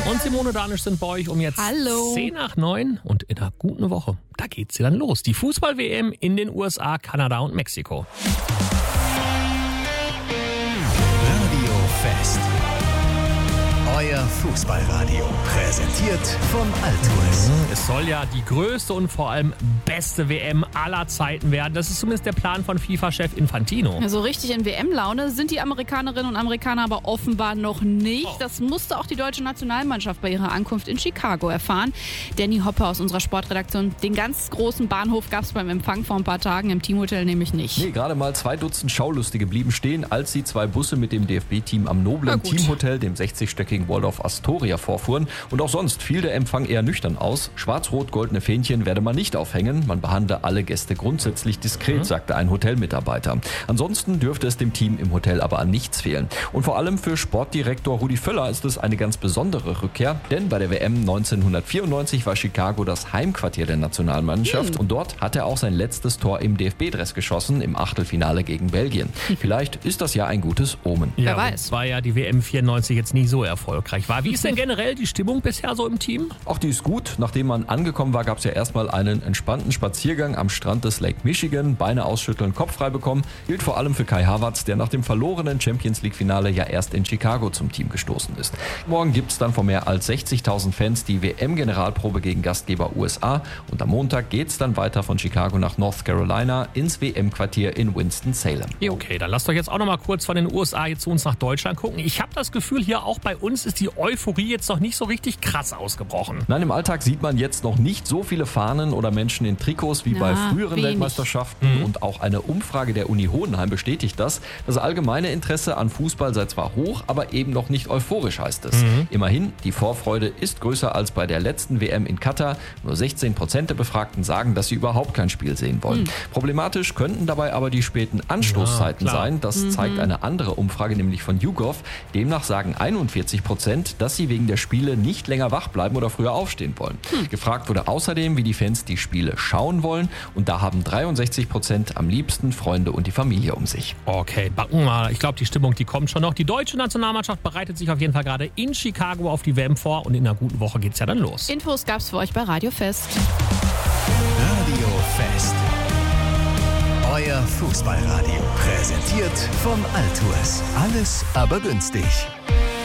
und Simone Danisch sind bei euch um jetzt Hallo. 8:50 und in einer guten Woche, da geht's ja dann los. Die Fußball-WM in den USA, Kanada und Mexiko. Radio Fest. Euer Fußballradio. Präsentiert von Altuis. Es soll ja die größte und vor allem beste WM aller Zeiten werden. Das ist zumindest der Plan von FIFA-Chef Infantino. So richtig in WM-Laune sind die Amerikanerinnen und Amerikaner aber offenbar noch nicht. Das musste auch die deutsche Nationalmannschaft bei ihrer Ankunft in Chicago erfahren. Danny Hoppe aus unserer Sportredaktion. Den ganz großen Bahnhof gab es beim Empfang vor ein paar Tagen, im Teamhotel nämlich nicht. Nee, gerade mal 2 Dutzend Schaulustige blieben stehen, als die 2 Busse mit dem DFB-Team am noblen Teamhotel, dem 60-stöckigen Waldorf Astoria, vorfuhren. Und auch sonst fiel der Empfang eher nüchtern aus. Schwarz-rot-goldene Fähnchen werde man nicht aufhängen. Man behandle alle Gäste grundsätzlich diskret, sagte ein Hotelmitarbeiter. Ansonsten dürfte es dem Team im Hotel aber an nichts fehlen. Und vor allem für Sportdirektor Rudi Völler ist es eine ganz besondere Rückkehr, denn bei der WM 1994 war Chicago das Heimquartier der Nationalmannschaft und dort hat er auch sein letztes Tor im DFB-Dress geschossen, im Achtelfinale gegen Belgien. Vielleicht ist das ja ein gutes Omen. Ja, Wer weiß. War ja die WM 94 jetzt nicht so erfolgreich war. Wie ist denn generell die Stimmung bisher so im Team? Auch die ist gut. Nachdem man angekommen war, gab es ja erstmal einen entspannten Spaziergang am Strand des Lake Michigan. Beine ausschütteln, Kopf frei bekommen. Gilt vor allem für Kai Havertz, der nach dem verlorenen Champions-League-Finale ja erst in Chicago zum Team gestoßen ist. Morgen gibt es dann vor mehr als 60.000 Fans die WM-Generalprobe gegen Gastgeber USA. Und am Montag geht es dann weiter von Chicago nach North Carolina ins WM-Quartier in Winston-Salem. Okay, dann lasst euch jetzt auch noch mal kurz von den USA jetzt zu uns nach Deutschland gucken. Ich habe das Gefühl, hier auch bei uns ist die Euphorie jetzt noch nicht so richtig krass ausgebrochen. Nein, im Alltag sieht man jetzt noch nicht so viele Fahnen oder Menschen in Trikots wie bei früheren wenig. Weltmeisterschaften. Und auch eine Umfrage der Uni Hohenheim bestätigt das. Das allgemeine Interesse an Fußball sei zwar hoch, aber eben noch nicht euphorisch, heißt es. Immerhin, die Vorfreude ist größer als bei der letzten WM in Katar. Nur 16% der Befragten sagen, dass sie überhaupt kein Spiel sehen wollen. Problematisch könnten dabei aber die späten Anstoßzeiten sein. Das zeigt eine andere Umfrage, nämlich von YouGov. Demnach sagen 41%, dass sie wegen der Spiele nicht länger wach bleiben oder früher aufstehen wollen. Gefragt wurde außerdem, wie die Fans die Spiele schauen wollen. Und da haben 63% am liebsten Freunde und die Familie um sich. Okay, backen mal. Ich glaube, die Stimmung, die kommt schon noch. Die deutsche Nationalmannschaft bereitet sich auf jeden Fall gerade in Chicago auf die WM vor. Und in einer guten Woche geht's ja dann los. Infos gab's für euch bei Radio Fest. Radio Fest. Euer Fußballradio. Präsentiert von Altuis. Alles aber günstig.